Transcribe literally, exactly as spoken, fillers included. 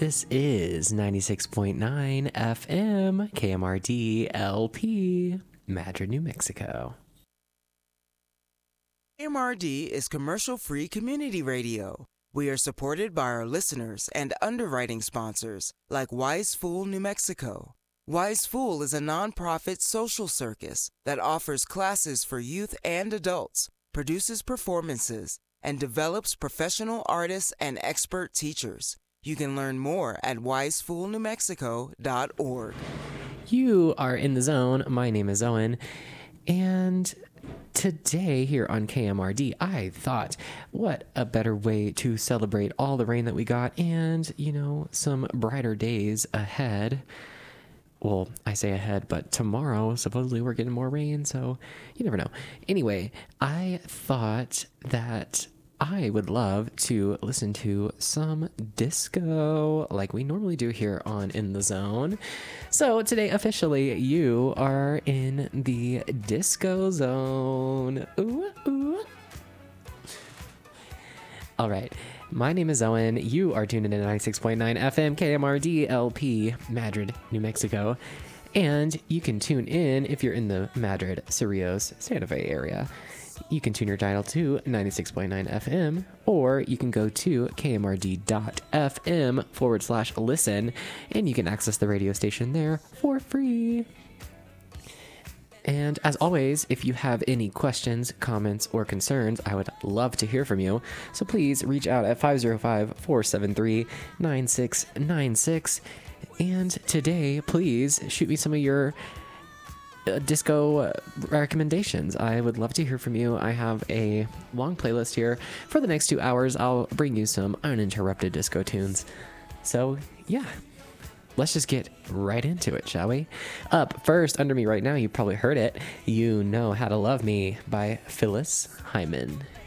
This is ninety-six point nine F M, K M R D L P, Madrid, New Mexico. K M R D is commercial-free community radio. We are supported by our listeners and underwriting sponsors like Wise Fool New Mexico. Wise Fool is a nonprofit social circus that offers classes for youth and adults, produces performances, and develops professional artists and expert teachers. You can learn more at wise fool new mexico dot org. You are in the zone. My name is Owen, and today here on K M R D, I thought, what a better way to celebrate all the rain that we got and, you know, some brighter days ahead. Well, I say ahead, but tomorrow, supposedly we're getting more rain, so you never know. Anyway, I thought that I would love to listen to some disco like we normally do here on In the Zone. So today, officially, you are in the disco zone. Ooh, ooh. All right. My name is Owen. You are tuned in to ninety-six point nine F M K M R D L P, Madrid, New Mexico. And you can tune in if you're in the Madrid, Cerrillos, Santa Fe area. You can tune your dial to ninety-six point nine F M, or you can go to kmrd.fm forward slash listen, and you can access the radio station there for free. And as always, if you have any questions, comments, or concerns, I would love to hear from you. So please reach out at five oh five, four seven three, nine six nine six. And today, please shoot me some of your uh, disco uh, recommendations. I would love to hear from you. I have a long playlist here. For the next two hours, I'll bring you some uninterrupted disco tunes. So, yeah. Let's just get right into it, shall we? Up first, under me right now, you probably heard it. You Know How to Love Me by Phyllis Hyman.